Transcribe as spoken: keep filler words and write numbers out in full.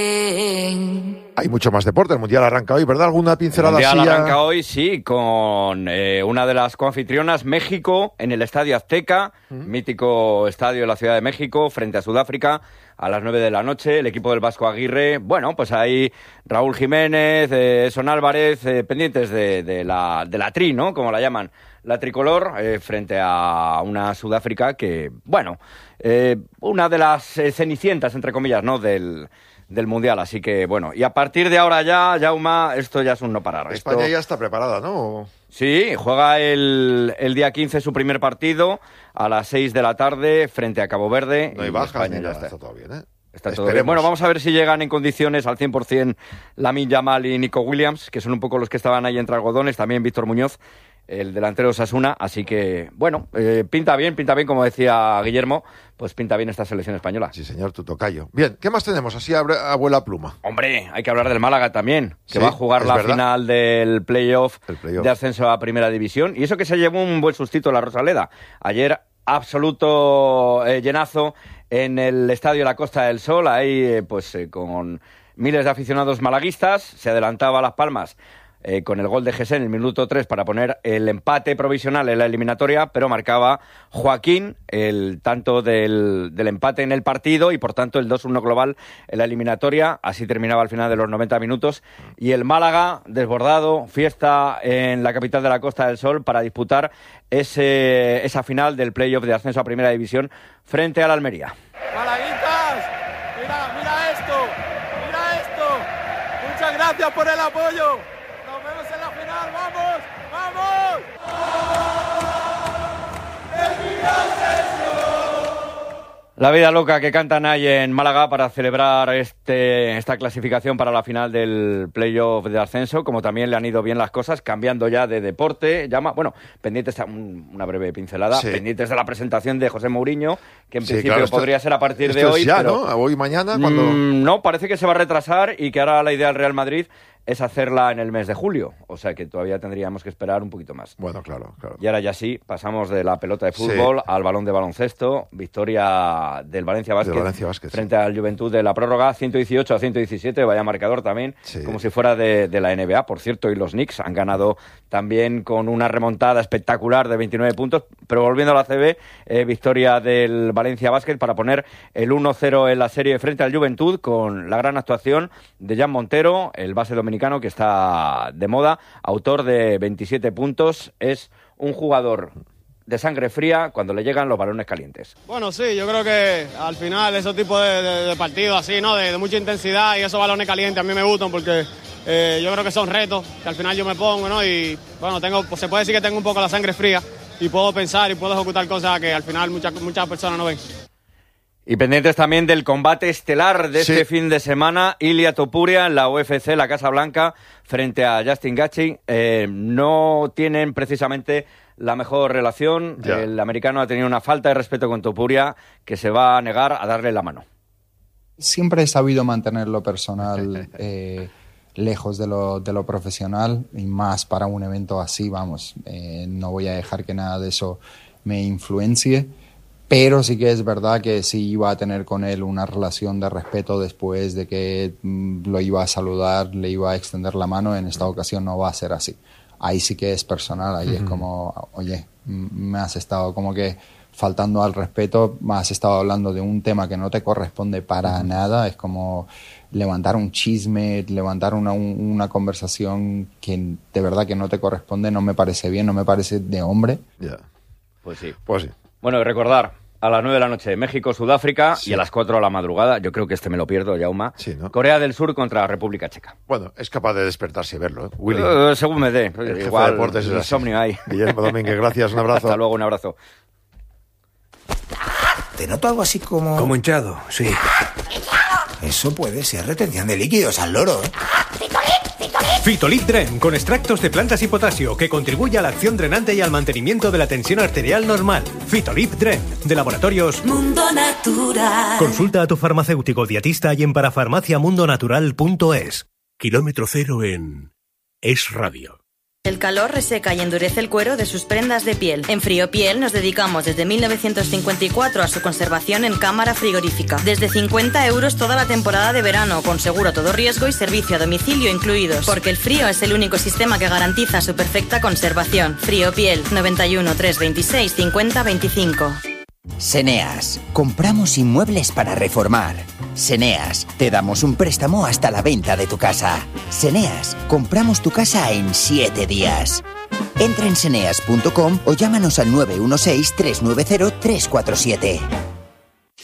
Hay mucho más deporte, el Mundial arranca hoy, ¿verdad? ¿Alguna pincelada así? El Mundial ya... arranca hoy, sí, con eh, una de las coanfitrionas, México, en el Estadio Azteca, ¿Mm? mítico estadio de la Ciudad de México, frente a Sudáfrica, a las nueve de la noche, el equipo del Vasco Aguirre. Bueno, pues ahí Raúl Jiménez, eh, Son Álvarez, eh, pendientes de, de, la, de la tri, ¿no? Como la llaman, la tricolor, eh, frente a una Sudáfrica que, bueno, eh, una de las eh, cenicientas, entre comillas, ¿no?, del... del Mundial, así que bueno, y a partir de ahora ya, Jauma, esto ya es un no parar. España esto... ya está preparada, ¿no? Sí, juega el, el día quince su primer partido a las seis de la tarde frente a Cabo Verde. No hay bajas, España ni ya nada, está. está todo bien, ¿eh? Está todo bien. Bueno, vamos a ver si llegan en condiciones al cien por ciento Lamine Yamal y Nico Williams, que son un poco los que estaban ahí entre algodones, también Víctor Muñoz, el delantero de Osasuna, así que, bueno, eh, pinta bien, pinta bien, como decía Guillermo, pues pinta bien esta selección española. Sí, señor, tu tocayo. Bien, ¿qué más tenemos? Así abuela pluma. Hombre, hay que hablar del Málaga también, que sí, va a jugar la verdad. final del playoff play de ascenso a Primera División, y eso que se llevó un buen sustito la Rosaleda. Ayer, absoluto eh, llenazo en el Estadio La Costa del Sol, ahí eh, pues eh, con miles de aficionados malaguistas, se adelantaba Las Palmas eh, con el gol de Gessé en el minuto tres para poner el empate provisional en la eliminatoria, pero marcaba Joaquín el tanto del, del empate en el partido y por tanto el dos uno global en la eliminatoria. Así terminaba al final de los noventa minutos y el Málaga desbordado, fiesta en la capital de la Costa del Sol para disputar ese, esa final del playoff de ascenso a Primera División frente al Almería. Malaguitas, mira, mira esto, mira esto, muchas gracias por el apoyo. Nos vemos en la final, ¡vamos! ¡Vamos! La vida loca que cantan ahí en Málaga para celebrar este, esta clasificación para la final del playoff de ascenso, como también le han ido bien las cosas, cambiando ya de deporte. Llama, bueno, pendientes, una breve pincelada, sí. pendientes de la presentación de José Mourinho, que en sí, principio claro, esto, podría ser a partir de hoy. Es ya, pero, ¿no? Hoy, mañana, cuando... Mmm, no, parece que se va a retrasar y que ahora la idea del Real Madrid es hacerla en el mes de julio, o sea que todavía tendríamos que esperar un poquito más. Bueno, claro, claro. Y ahora ya sí, pasamos de la pelota de fútbol sí. al balón de baloncesto, victoria del Valencia Basket, del Valencia Basket frente sí. al Juventud de la prórroga, ciento dieciocho a ciento diecisiete, vaya marcador también, sí. como si fuera de, de la N B A, por cierto, y los Knicks han ganado también con una remontada espectacular de veintinueve puntos, pero volviendo a la A C B, eh, victoria del Valencia Basket para poner el uno cero en la serie frente al Juventud, con la gran actuación de Jan Montero, el base dominicano que está de moda, autor de veintisiete puntos, es un jugador de sangre fría cuando le llegan los balones calientes. Bueno, sí, yo creo que al final esos tipos de, de, de partidos así, ¿no? De, de mucha intensidad y esos balones calientes a mí me gustan porque eh, yo creo que son retos que al final yo me pongo, ¿no? Y bueno, tengo, pues se puede decir que tengo un poco la sangre fría y puedo pensar y puedo ejecutar cosas que al final muchas, muchas personas no ven. Y pendientes también del combate estelar de sí. este fin de semana, Ilia Topuria en la U F C, la Casa Blanca, frente a Justin Gaethje. Eh, no tienen precisamente la mejor relación. Ya. El americano ha tenido una falta de respeto con Topuria que se va a negar a darle la mano. Siempre he sabido mantener lo personal eh, lejos de lo, de lo profesional y más para un evento así, vamos. Eh, no voy a dejar que nada de eso me influencie. Pero sí que es verdad que sí iba a tener con él una relación de respeto después de que mm, lo iba a saludar, le iba a extender la mano. En esta ocasión no va a ser así. Ahí sí que es personal, ahí uh-huh. es como, oye, me has estado como que faltando al respeto, me has estado hablando de un tema que no te corresponde para uh-huh. nada. Es como levantar un chisme, levantar una, un, una conversación que de verdad que no te corresponde, no me parece bien, no me parece de hombre. Ya, yeah. Pues sí. Pues sí. Bueno, y recordar, a las nueve de la noche México, Sudáfrica, sí. y a las cuatro de la madrugada, yo creo que este me lo pierdo, Jauma, sí, ¿no? Corea del Sur contra República Checa. Bueno, es capaz de despertarse y verlo, ¿eh? Willy. Uh, según me dé. El jefe Igual, de deportes es insomnio ahí. Guillermo Domínguez, gracias, un abrazo. Hasta luego, un abrazo. Te noto algo así como... Como hinchado, sí. Eso puede ser retención de líquidos al loro, ¿eh? Fitolip Dren, con extractos de plantas y potasio, que contribuye a la acción drenante y al mantenimiento de la tensión arterial normal. Fitolip Dren, de Laboratorios Mundo Natural. Consulta a tu farmacéutico dietista y en parafarmacia mundo natural punto es. Kilómetro cero en Es Radio. El calor reseca y endurece el cuero de sus prendas de piel. En Friopiel nos dedicamos desde mil novecientos cincuenta y cuatro a su conservación en cámara frigorífica. Desde cincuenta euros toda la temporada de verano, con seguro a todo riesgo y servicio a domicilio incluidos. Porque el frío es el único sistema que garantiza su perfecta conservación. Friopiel, noventa y uno, trescientos veintiséis, cincuenta veinticinco. Seneas. Compramos inmuebles para reformar. Seneas. Te damos un préstamo hasta la venta de tu casa. Seneas. Compramos tu casa en siete días. Entra en seneas punto com o llámanos al nueve uno seis, tres nueve cero, tres cuatro siete.